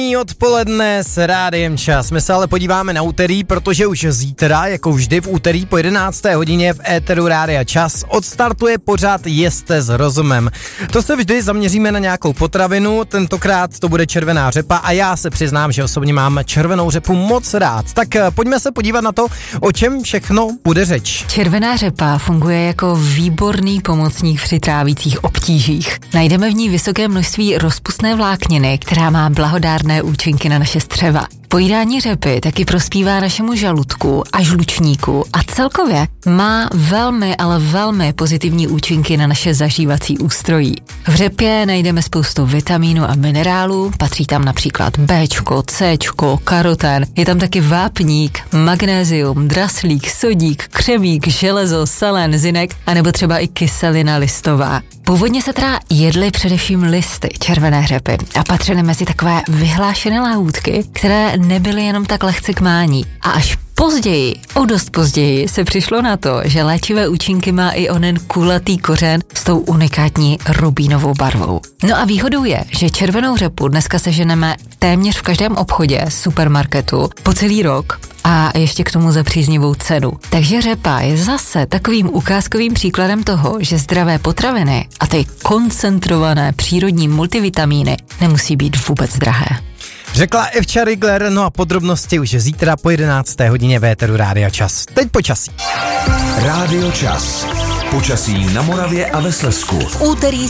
Odpoledne s Rádiem Čas. My se ale podíváme na úterý, protože už zítra, jako vždy v úterý po 11. hodině v éteru Rádia Čas, odstartuje pořad Jeste s rozumem. To se vždy zaměříme na nějakou potravinu, tentokrát to bude červená řepa a já se přiznám, že osobně mám červenou řepu moc rád. Tak pojďme se podívat na to, o čem všechno bude řeč. Červená řepa funguje jako výborný pomocník při trávících obtížích. Najdeme v ní vysoké množství rozpustné vlákniny, která má blahodárné účinky na naše střeva. Pojídání řepy taky prospívá našemu žaludku a žlučníku a celkově má velmi, ale velmi pozitivní účinky na naše zažívací ústrojí. V řepě najdeme spoustu vitamínů a minerálů, patří tam například Bčko, Cčko, karotén, je tam taky vápník, magnézium, draslík, sodík, křemík, železo, selen, zinek a nebo třeba i kyselina listová. Původně se teda jedly především listy červené řepy a patřily mezi takové vyhlášené lahůdky, které nebyly jenom tak lehce k mání. A až později, o dost později, se přišlo na to, že léčivé účinky má i onen kulatý kořen s tou unikátní rubínovou barvou. No a výhodou je, že červenou řepu dneska seženeme téměř v každém obchodě, supermarketu, po celý rok a ještě k tomu za příznivou cenu. Takže řepa je zase takovým ukázkovým příkladem toho, že zdravé potraviny a ty koncentrované přírodní multivitamíny nemusí být vůbec drahé. Řekla Evča Rigler, no a podrobnosti už zítra po 11. hodině v éteru Rádia Čas. Teď počasí. Rádio Čas. Počasí na Moravě a ve Slezsku. V úterý